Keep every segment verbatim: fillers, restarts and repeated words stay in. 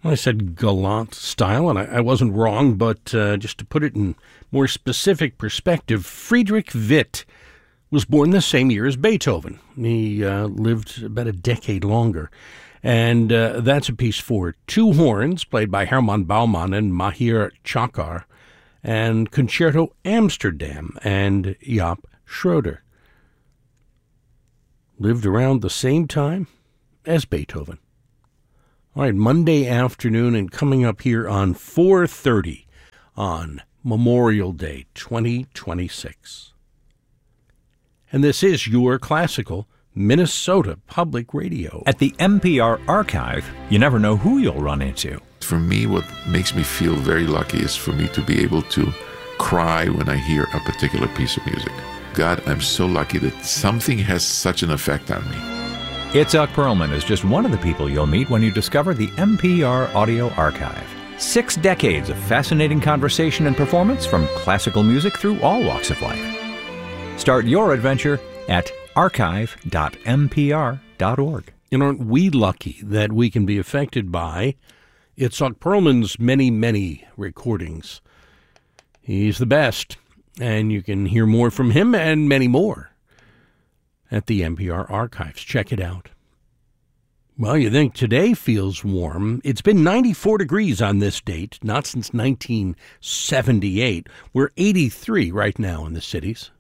I said galant style, and I, I wasn't wrong, but uh, just to put it in more specific perspective, Friedrich Witt was born the same year as Beethoven. He uh, lived about a decade longer. And uh, that's a piece for two horns, played by Hermann Baumann and Mahir Chakar, and Concerto Amsterdam and Jaap Schroeder. Lived around the same time as Beethoven. All right, Monday afternoon and coming up here on four thirty on Memorial Day twenty twenty-six. And this is your classical Minnesota Public Radio. At the M P R Archive, you never know who you'll run into. For me, what makes me feel very lucky is for me to be able to cry when I hear a particular piece of music. God, I'm so lucky that something has such an effect on me. Itzhak Perlman is just one of the people you'll meet when you discover the M P R Audio Archive. Six decades of fascinating conversation and performance from classical music through all walks of life. Start your adventure at archive dot m p r dot org. And aren't we lucky that we can be affected by Itzhak Perlman's many, many recordings? He's the best, and you can hear more from him and many more at the M P R Archives. Check it out. Well, you think today feels warm. It's been ninety-four degrees on this date, not since nineteen seventy-eight. We're eighty-three right now in the cities.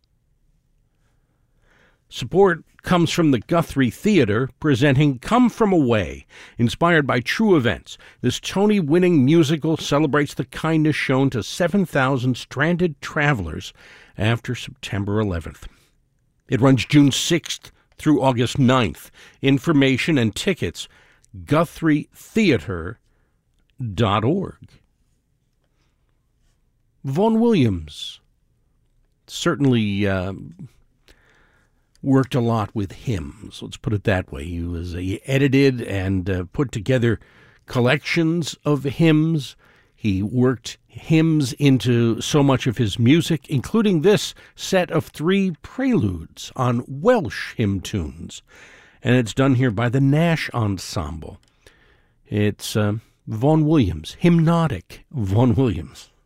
Support comes from the Guthrie Theater, presenting Come From Away, inspired by true events. This Tony-winning musical celebrates the kindness shown to seven thousand stranded travelers after September eleventh. It runs June sixth through August ninth. Information and tickets, guthrie theater dot org. Vaughan Williams certainly uh, worked a lot with hymns. Let's put it that way. He was he edited and uh, put together collections of hymns. He worked hymns into so much of his music, including this set of three preludes on Welsh hymn tunes. And it's done here by the Nash Ensemble. It's uh, Vaughan Williams, Hymnotic Vaughan Williams.